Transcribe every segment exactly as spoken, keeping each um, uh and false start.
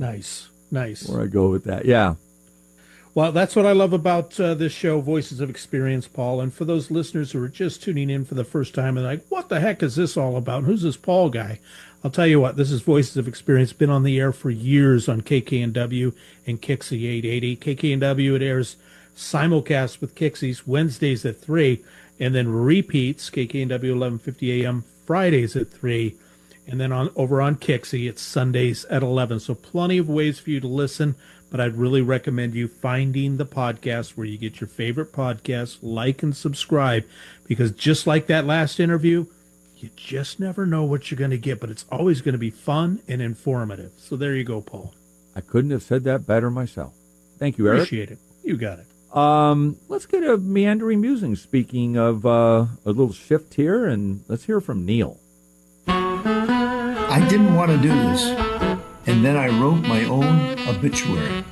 Nice, nice. Where I go with that. Yeah. Well, that's what I love about uh, this show, Voices of Experience, Paul. And for those listeners who are just tuning in for the first time and like, what the heck is this all about? Who's this Paul guy? I'll tell you what, this is Voices of Experience, been on the air for years on K K N W and Kixie eight eighty. K K N W, it airs simulcast with Kixie's Wednesdays at three, and then repeats K K N W eleven fifty A M Fridays at three. And then on over on Kixie, it's Sundays at eleven. So plenty of ways for you to listen, but I'd really recommend you finding the podcast where you get your favorite podcast, like and subscribe, because just like that last interview, you just never know what you're going to get, but it's always going to be fun and informative. So there you go, Paul. I couldn't have said that better myself. Thank you, Eric. Appreciate it. You got it. Um, let's get a meandering musing. Speaking of uh, a little shift here, and let's hear from Neil. I didn't want to do this, and then I wrote my own obituary.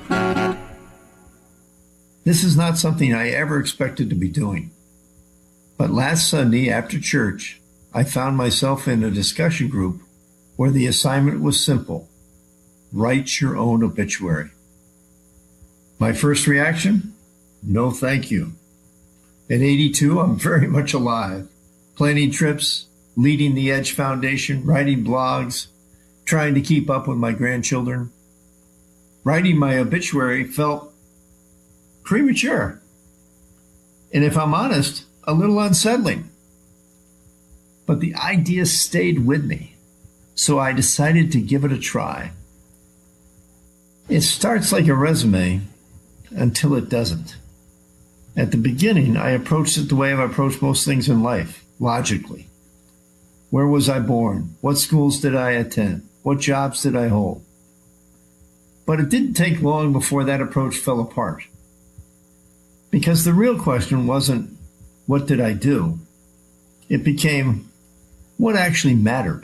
This is not something I ever expected to be doing. But last Sunday after church, I found myself in a discussion group where the assignment was simple: write your own obituary. My first reaction? No, thank you. At eighty-two, I'm very much alive, planning trips, leading the Edge Foundation, writing blogs, trying to keep up with my grandchildren. Writing my obituary felt premature, and if I'm honest, a little unsettling. But the idea stayed with me, so I decided to give it a try. It starts like a resume until it doesn't. At the beginning, I approached it the way I've approached most things in life, logically. Where was I born? What schools did I attend? What jobs did I hold? But it didn't take long before that approach fell apart. Because the real question wasn't, what did I do? It became, what actually mattered?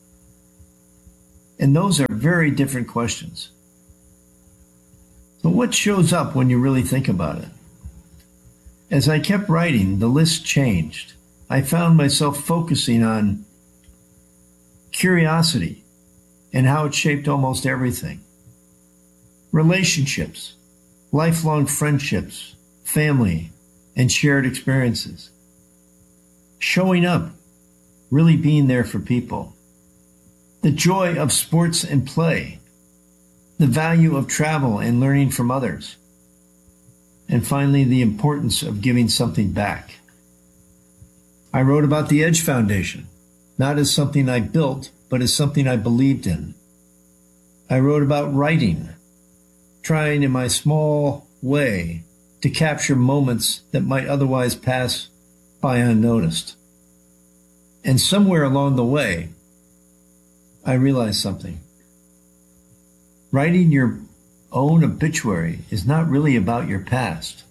And those are very different questions. So what shows up when you really think about it? As I kept writing, the list changed. I found myself focusing on curiosity and how it shaped almost everything. Relationships, lifelong friendships, family, and shared experiences. Showing up, really being there for people. The joy of sports and play. The value of travel and learning from others. And finally, the importance of giving something back. I wrote about the Edge Foundation, not as something I built, but as something I believed in. I wrote about writing, trying in my small way to capture moments that might otherwise pass by unnoticed. And somewhere along the way, I realized something. Writing your own obituary is not really about your past.